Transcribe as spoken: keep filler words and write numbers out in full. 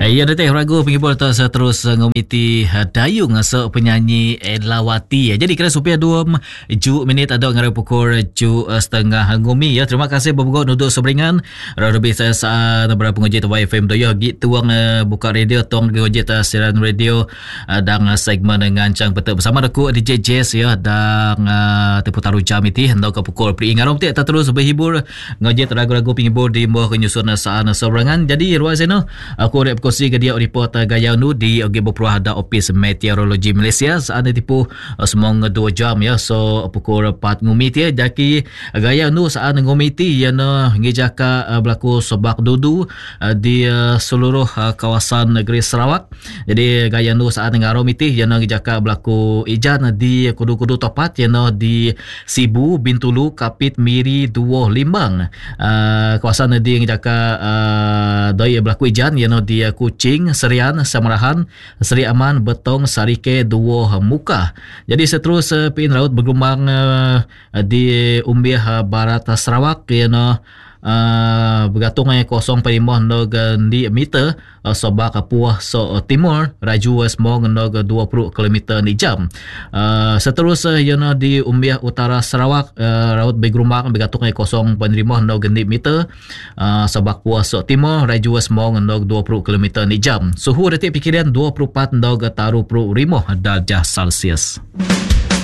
Ya detik ragu penghibur terus terus ngomiti dayung so penyanyi Elawati. Jadi kira supaya dua ju minit ada ngarai pukul ju setengah ngumi ya. Terima kasih berbuka duduk seberingan. Lebih saya saat berapa penguji tu F M tu ya gitu tuang buka radio tuang penguji tu siaran radio dan segmen dengan cang betul bersama aku D J Jazz ya dan terputar jam itu hendak ke pukul pri ngarom ti terus berhibur ngoji ragu-ragu penghibur di bawah kenyusun saat seberangan. Jadi ruang sana aku ada kursi ke dia report gaya nu di Ogi Berperuah ada Office Meteorologi Malaysia saat tipu semong dua jam ya so pukul empat ngumit ya jaki gaya nu saat ngumiti ya na ngijaka berlaku sebak dudu di seluruh kawasan negeri Sarawak. Jadi gaya nu saat ngaromiti ya na ngijaka berlaku ijan di kudu-kudu tepat ya na di Sibu, Bintulu, Kapit, Miri, Duoh, Limbang. Uh, kawasan di ngijaka uh, doi berlaku ijan ya na di Kuching, Serian, Samarahan, Seri Aman, Betong, Sarike, Duoh, Muka. Jadi seterus uh, pin laut bergelombang uh, di Umbiah Barat Sarawak ya na Uh, bergantung yang kosong perimah nog di meter uh, Sabak Puah so timur raju semong nog dua puluh kilometer di jam. Uh, seterusnya uh, yana di Umbiah Utara Sarawak uh, raut bergelombang bergantung yang kosong perimah nog di meter uh, Sabak Puah so timur raju semong nog dua puluh kilometer di jam. Suhu detik pikiran dua puluh empat nog taruh puluh lima darjah Celsius.